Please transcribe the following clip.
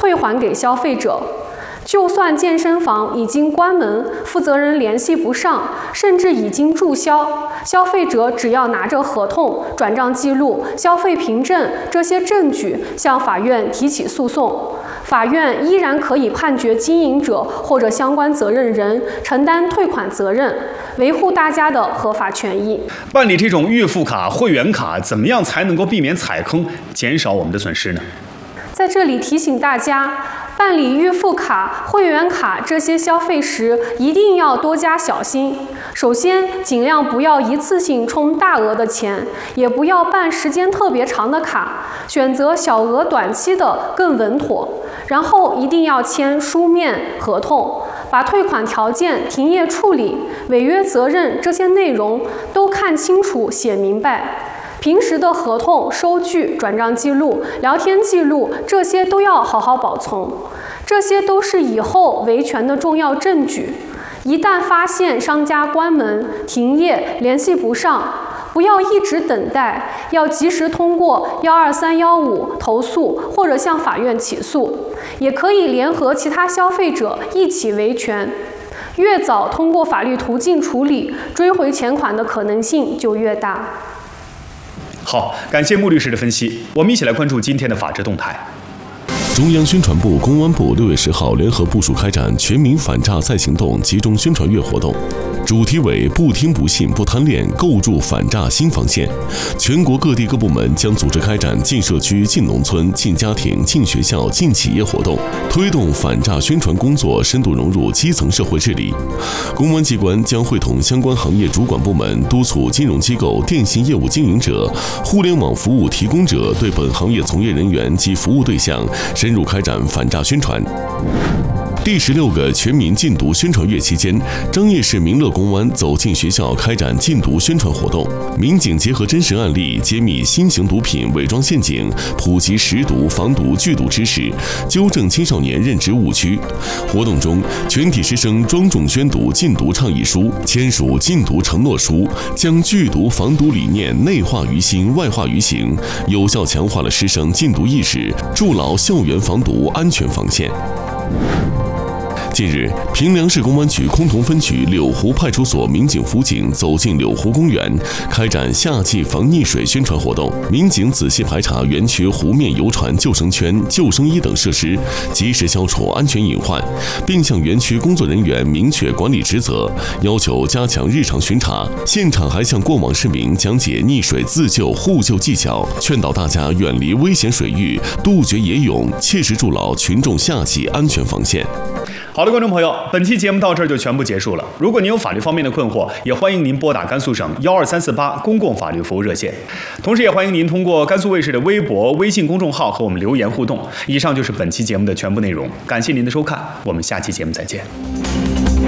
退还给消费者。就算健身房已经关门，负责人联系不上，甚至已经注销，消费者只要拿着合同、转账记录、消费凭证这些证据向法院提起诉讼，法院依然可以判决经营者或者相关责任人承担退款责任，维护大家的合法权益。 办理这种预付卡、会员卡，怎么样才能够避免踩坑，减少我们的损失呢？ 在这里提醒大家，办理预付卡、会员卡这些消费时，一定要多加小心。首先，尽量不要一次性充大额的钱，也不要办时间特别长的卡，选择小额短期的更稳妥。然后一定要签书面合同，把退款条件、停业处理、违约责任这些内容都看清楚、写明白。平时的合同、收据、转账记录、聊天记录，这些都要好好保存，这些都是以后维权的重要证据。一旦发现商家关门、停业、联系不上，不要一直等待，要及时通过12315投诉或者向法院起诉，也可以联合其他消费者一起维权。越早通过法律途径处理，追回钱款的可能性就越大。 好，感谢穆律师的分析。我们一起来关注今天的法治动态。 中央宣传部、公安部6月10号联合部署开展全民反诈再行动集中宣传月活动，主题为不听不信不贪恋，构筑反诈新防线。全国各地各部门将组织开展进社区、进农村、进家庭、进学校、进企业活动，推动反诈宣传工作深度融入基层社会治理。公安机关将会同相关行业主管部门，督促金融机构、电信业务经营者、互联网服务提供者对本行业从业人员及服务对象深入开展反诈宣传。第16个全民禁毒宣传月期间，张掖市民乐公安走进学校开展禁毒宣传活动，民警结合真实案例，揭秘新型毒品伪装陷阱，普及识毒、防毒、拒毒知识，纠正青少年认知误区。活动中，全体师生庄重宣读禁毒倡议书，签署禁毒承诺书，将拒毒防毒理念内化于心、外化于行，有效强化了师生禁毒意识，筑牢校园防毒安全防线。近日，平凉市公安局崆峒分局柳湖派出所民警辅警走进柳湖公园，开展夏季防溺水宣传活动。民警仔细排查园区湖面游船救生圈、救生衣等设施，及时消除安全隐患，并向园区工作人员明确管理职责，要求加强日常巡查。现场还向过往市民讲解溺水自救互救技巧，劝导大家远离危险水域，杜绝野泳，切实筑牢群众夏季安全防线。 好的，观众朋友，本期节目到这儿就全部结束了。如果您有法律方面的困惑，也欢迎您拨打甘肃省12348公共法律服务热线。同时，也欢迎您通过甘肃卫视的微博、微信公众号和我们留言互动。以上就是本期节目的全部内容，感谢您的收看，我们下期节目再见。